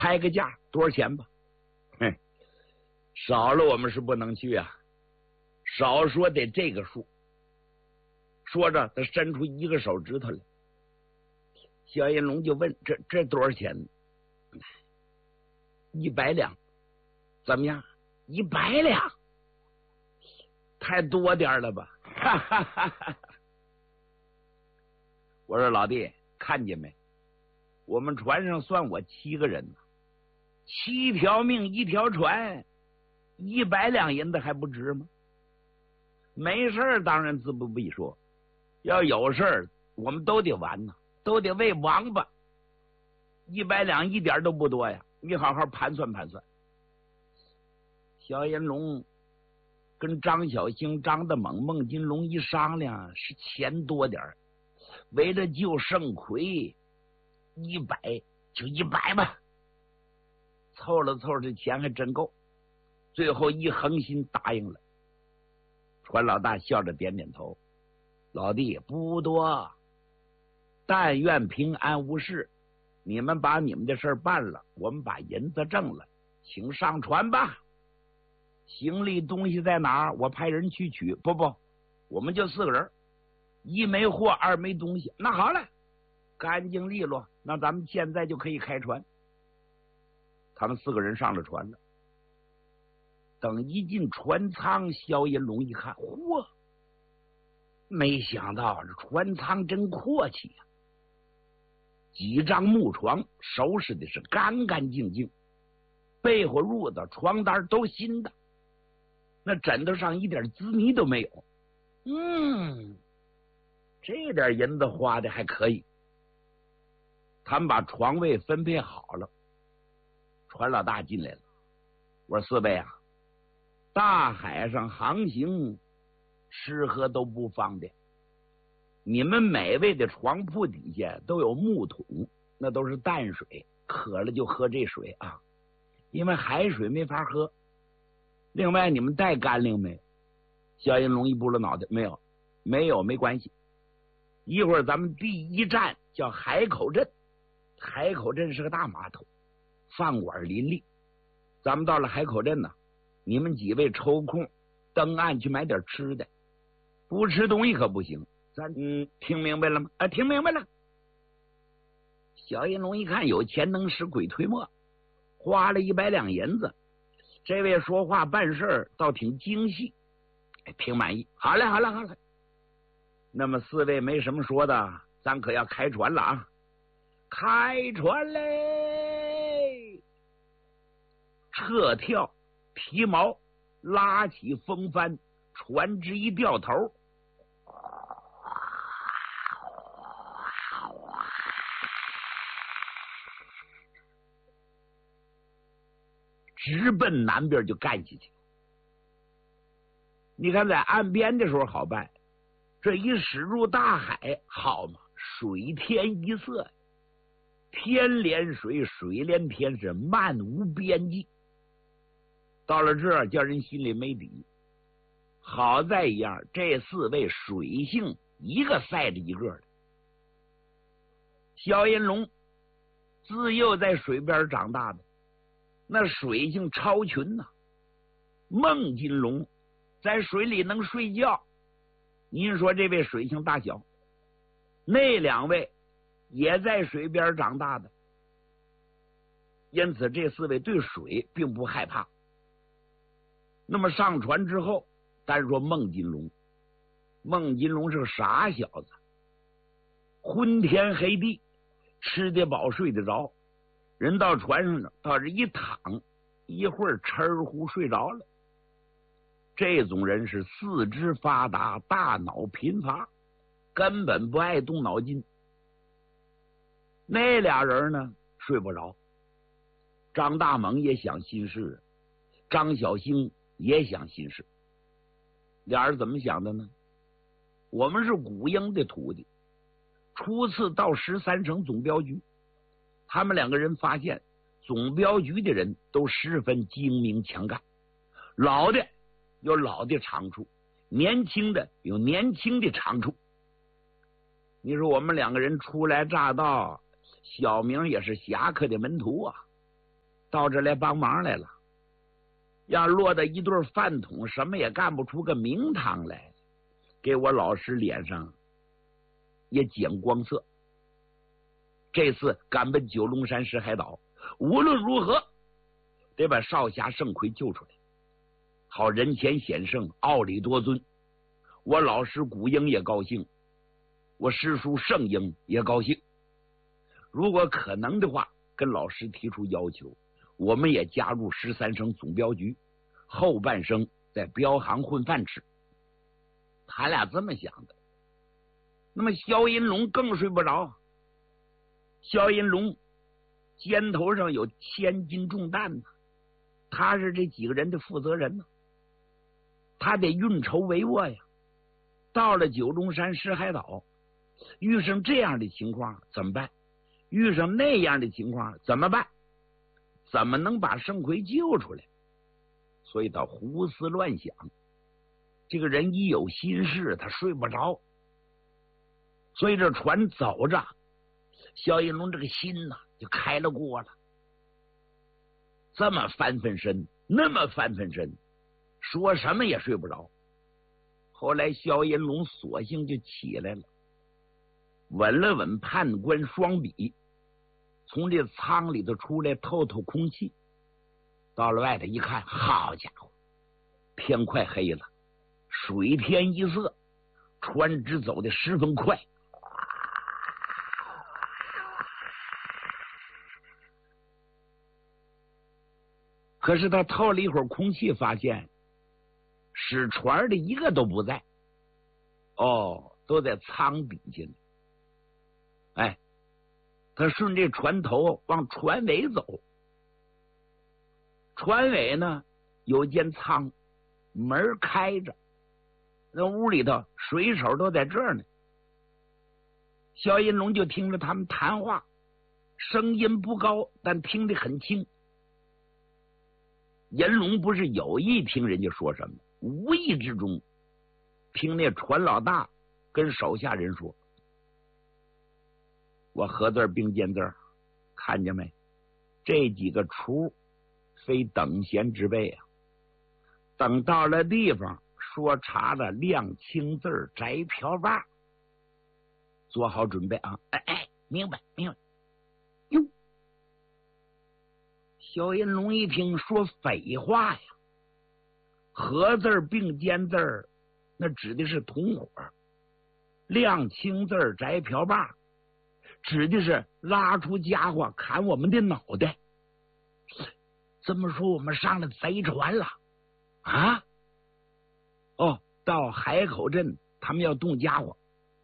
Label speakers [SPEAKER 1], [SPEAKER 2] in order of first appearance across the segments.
[SPEAKER 1] 拍个价，多少钱吧？哼，少了我们是不能去啊，少说得这个数。说着，他伸出一个手指头来。萧银龙就问：“这多少钱呢？”100两，怎么样？100两，太多点了吧？哈哈哈哈！我说老弟，看见没？我们船上算我7个人呢，7条命1条船，100两银子还不值吗？没事当然自不必说，要有事儿，我们都得完呢，都得为王八。100两一点都不多呀，你好好盘算盘算。萧银龙跟张小兴、张大猛、孟金龙一商量，是钱多点儿，为了救盛奎，100就100吧。凑了凑，这钱还真够，最后一横心答应了。船老大笑着点点头：“老弟，不多，但愿平安无事。你们把你们的事办了，我们把银子挣了，请上船吧。行李东西在哪儿？我派人去取。不，我们就4个人，1没货，2没东西。那好了，干净利落，那咱们现在就可以开船。”他们4个人上了船了。等一进船舱，萧银龙一看，嚯！没想到这船舱真阔气呀！几张木床收拾的是干干净净，被窝褥子床单都新的，那枕头上一点滋泥都没有。这点银子花的还可以。他们把床位分配好了，船老大进来了。我说：“4位啊，大海上航行，吃喝都不方便。你们每位的床铺底下都有木桶，那都是淡水，渴了就喝这水啊，因为海水没法喝。另外，你们带干粮没？”萧银龙一拨了脑袋：“没有，没关系。一会儿咱们第一站叫海口镇，海口镇是个大码头，饭馆林立。咱们到了海口镇呢，你们几位抽空登岸去买点吃的，不吃东西可不行。咱听明白了吗？啊，听明白了。”小银龙一看有钱能使鬼推磨，花了100两银子，这位说话办事倒挺精细，挺满意。好了，那么4位没什么说的，咱可要开船了啊！开船嘞！撤跳、提锚、拉起风帆，船只一掉头，直奔南边就干下去。你看在岸边的时候好办，这一驶入大海，好嘛，水天一色，天连水，水连天，是漫无边际。到了这儿叫人心里没底。好在一样，这4位水性一个赛着一个的。萧银龙自幼在水边长大的，那水性超群呐。孟金龙在水里能睡觉，您说这位水性大小？那2位也在水边长大的，因此这4位对水并不害怕。那么上船之后，单说孟金龙是个傻小子，昏天黑地，吃得饱睡得着，人到船上呢，到这一躺，一会儿哧呼睡着了。这种人是四肢发达，大脑贫乏，根本不爱动脑筋。那俩人呢，睡不着。张大猛也想心事，张小兴也想心事。俩人怎么想的呢？我们是古英的徒弟，初次到13省总镖局，他们2个人发现总镖局的人都十分精明强干，老的有老的长处，年轻的有年轻的长处。你说我们2个人初来乍到，小明也是侠客的门徒啊， 到这来帮忙来了。要落得一对饭桶，什么也干不出个名堂来，给我老师脸上也减光色。这次赶奔九龙山石海岛，无论如何得把少侠盛奎救出来，好人前显圣，傲立多尊。我老师古英也高兴，我师叔圣英也高兴。如果可能的话，跟老师提出要求，我们也加入13省总镖局，后半生在镖行混饭吃。他俩这么想的。那么萧银龙更睡不着。萧银龙肩头上有1000斤重担呢，他是这几个人的负责人呢，他得运筹帷幄呀。到了九龙山石海岛，遇上这样的情况怎么办？遇上那样的情况怎么办？怎么能把盛奎救出来？所以他胡思乱想。这个人一有心事，他睡不着。所以这船走着，萧银龙这个心呐就开了锅了。这么翻身，那么翻身，说什么也睡不着。后来萧银龙索性就起来了，稳了稳判官双臂，从这舱里头出来透透空气。到了外头一看，好家伙，天快黑了，水天一色，船只走得十分快。可是他透了一会儿空气，发现使船的一个都不在，都在舱底下呢。哎，他顺这船头往船尾走，船尾呢有间舱，门开着，那屋里头水手都在这儿呢。萧银龙就听着他们谈话，声音不高，但听得很清。银龙不是有意听人家说什么，无意之中听那船老大跟手下人说：“我合字并肩字，看见没？这几个厨非等闲之辈啊！等到了地方，说查了亮青字摘瓢把，做好准备啊！”明白。哟，萧银龙一听说废话呀，合字并肩字那指的是同伙，亮青字摘瓢把指的是拉出家伙砍我们的脑袋。这么说我们上了贼船了啊？到海口镇他们要动家伙，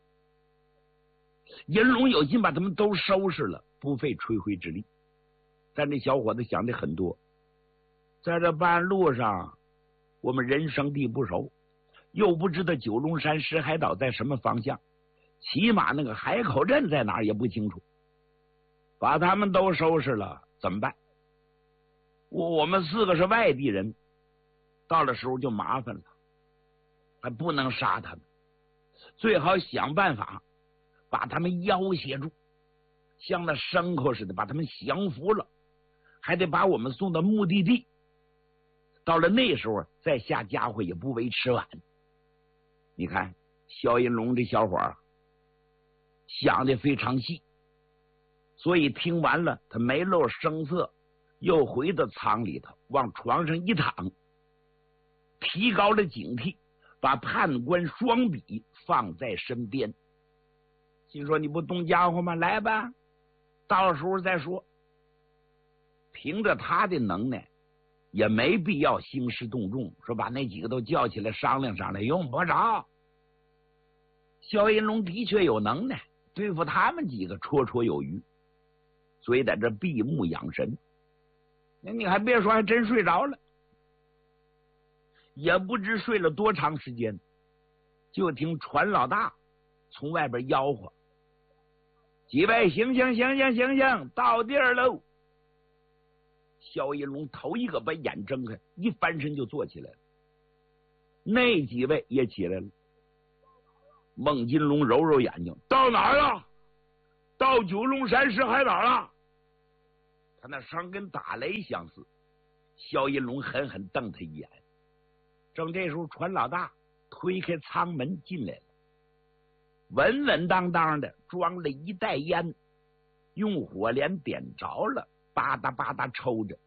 [SPEAKER 1] 银龙有心把他们都收拾了，不费吹灰之力。但这小伙子想的很多，在这半路上我们人生地不熟，又不知道九龙山石海岛在什么方向，起码那个海口镇在哪儿也不清楚。把他们都收拾了怎么办？我们4个是外地人，到了时候就麻烦了，还不能杀他们，最好想办法把他们要挟住，像那牲口似的把他们降服了，还得把我们送到目的地，到了那时候再下家伙也不为迟晚。你看萧银龙这小伙想的非常细，所以听完了他没露声色，又回到舱里头往床上一躺，提高了警惕，把判官双笔放在身边，心说你不动家伙吗？来吧，到时候再说。凭着他的能耐也没必要兴师动众，说把那几个都叫起来商量商量，用不着。萧银龙的确有能耐，对付他们几个绰绰有余，所以在这闭目养神。那你还别说，还真睡着了。也不知睡了多长时间，就听船老大从外边吆喝：“几位醒，到地儿喽！”萧银龙头一个把眼睁开，一翻身就坐起来了。那几位也起来了。孟金龙揉揉眼睛：“到哪儿了？到九龙山石海岛了。” 他那声跟打雷相似。萧银龙狠狠瞪他一眼。正这时候，船老大推开舱门进来了，稳稳当当的装了一袋烟，用火镰点着了，吧嗒吧嗒抽着。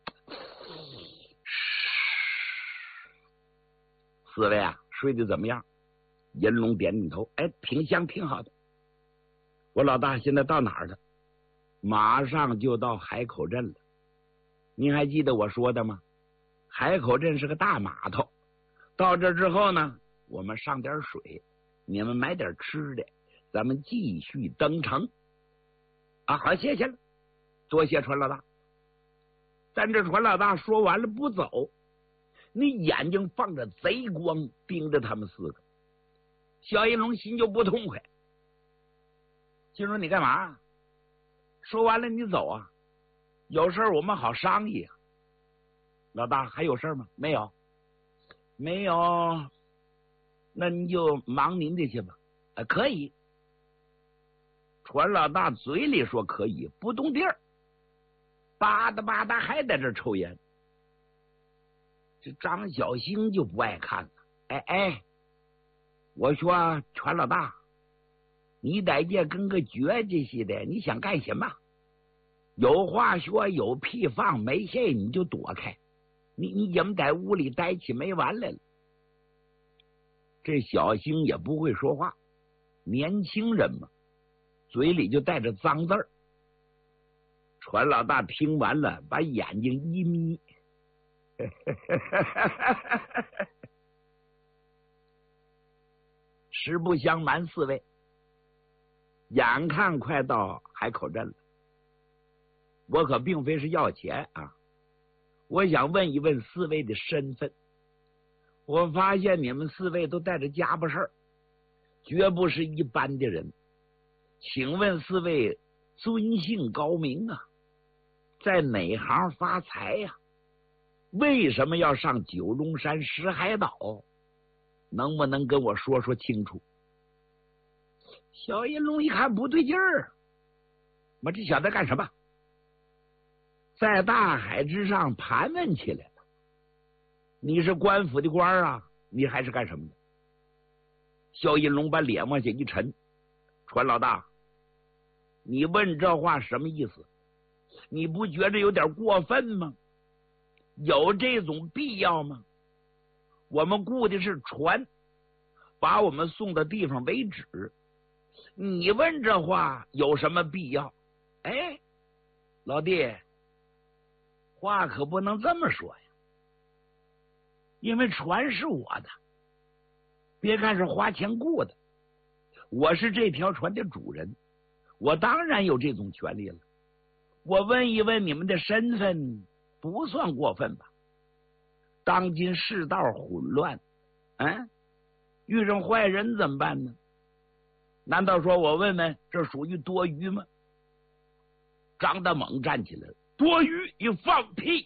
[SPEAKER 1] 四位啊，睡得怎么样？银龙点点头，哎，挺香，挺好的。我老大现在到哪儿了？马上就到海口镇了。您还记得我说的吗？海口镇是个大码头，到这之后呢，我们上点水，你们买点吃的，咱们继续登城。啊，好，谢谢了，多谢船老大。但这船老大说完了不走，你眼睛放着贼光盯着他们四个。萧银龙心就不痛快，心说你干嘛？说完了你走啊？有事我们好商议啊。老大还有事吗？没有，没有，那您就忙您的去吧。可以。船老大嘴里说可以，不动地儿，吧嗒吧嗒还在这抽烟。这张小兴就不爱看了。哎，我说船老大，你在这跟个绝子似的，你想干什么？有话说，有屁放，没事你就躲开。你怎么在屋里待起没完来了？这小兴也不会说话，年轻人嘛，嘴里就带着脏字儿。船老大听完了，把眼睛一眯，实不相瞒四位，眼看快到海口镇了，我可并非是要钱啊，我想问一问四位的身份。我发现你们四位都带着家伙事儿，绝不是一般的人。请问四位尊姓高明啊？在哪行发财呀？为什么要上九龙山石海岛？能不能跟我说说清楚？小银龙一看不对劲儿，我这小子干什么？在大海之上盘问起来了。你是官府的官啊，你还是干什么的？萧银龙把脸往下一沉，船老大，你问这话什么意思？你不觉得有点过分吗？有这种必要吗？我们雇的是船，把我们送到地方为止，你问这话有什么必要？哎，老弟，话可不能这么说呀，因为船是我的，别看是花钱雇的，我是这条船的主人，我当然有这种权利了。我问一问你们的身份，不算过分吧？当今世道混乱，遇上坏人怎么办呢？难道说我问问这属于多余吗？张大猛站起来了，多余？你放屁！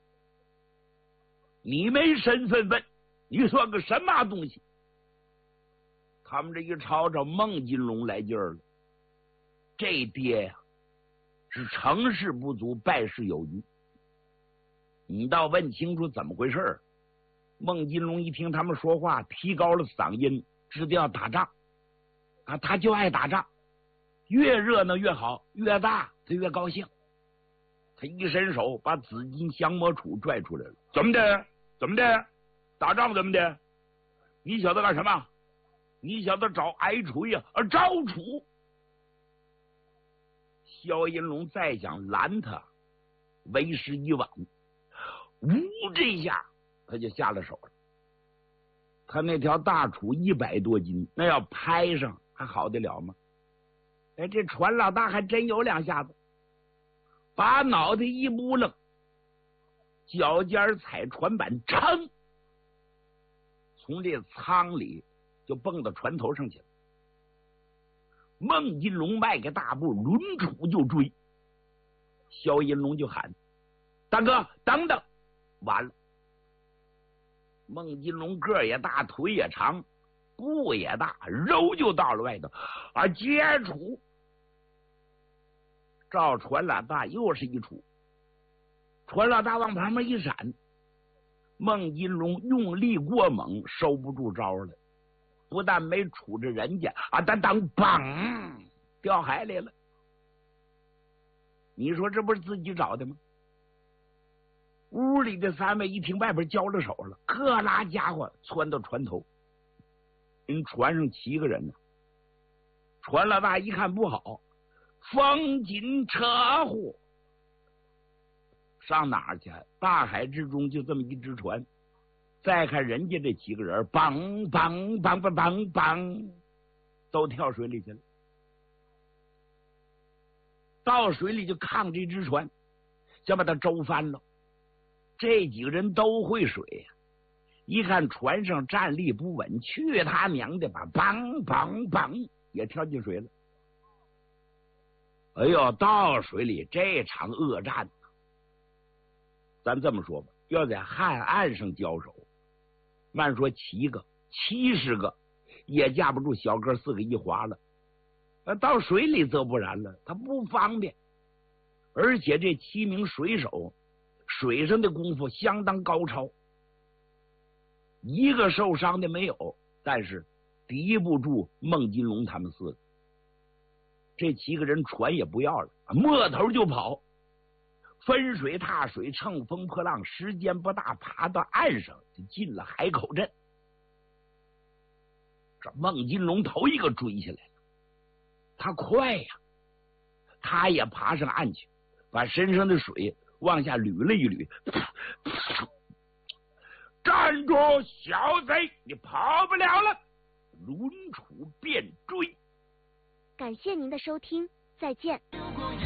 [SPEAKER 1] 你没身份问，你算个什么东西？他们这一吵吵，孟金龙来劲儿了。这爹呀，是成事不足，败事有余。你倒问清楚怎么回事。孟金龙一听他们说话，提高了嗓音，知道要打仗啊，他就爱打仗，越热闹越好，越大他越高兴。他一伸手把紫金降魔杵拽出来了。怎么的？怎么的？打仗怎么的？你小子干什么？你小子找挨锤呀？招楚！萧银龙再想拦他，为时已晚。呜，这一下他就下了手了。他那条大杵100多斤，那要拍上还好得了吗？哎，这船老大还真有两下子，把脑袋一扑棱，脚尖踩船板，噌，从这舱里就蹦到船头上去了。孟金龙迈个大步，抡杵就追。萧银龙就喊：“大哥，等等！”完了，孟金龙个也大，腿也长，步也大，肉就到了外头啊！接杵，照船老大又是一杵， 船老大往旁边一闪，孟金龙用力过猛，收不住招了，不但没杵着人家啊，当嘣掉海里了。你说这不是自己找的吗？屋里的三位一听外边交了手了，各拉家伙窜到船头。人船上7个人呢，船老大一看不好，风紧车祸，上哪儿去？大海之中就这么一只船。再看人家这7个人，梆梆梆梆梆梆，都跳水里去了。到水里就抗这只船，想把它周翻了。这几个人都会水呀，一看船上站立不稳，去他娘的吧，梆梆梆也跳进水了。哎呦，到水里这场恶战，咱这么说吧，要在汉岸上交手，慢说7个、70个也架不住小哥4个一划了。到水里则不然了，他不方便，而且这7名水手水上的功夫相当高超，一个受伤的没有，但是敌不住孟金龙他们4个。这7个人船也不要了，摸头就跑，分水踏水，乘风破浪，时间不大，爬到岸上就进了海口镇。这孟金龙头一个追下来了，他快呀，他也爬上岸去，把身上的水往下捋了一捋。站住，小贼，你跑不了了！轮杵便追。
[SPEAKER 2] 感谢您的收听，再见。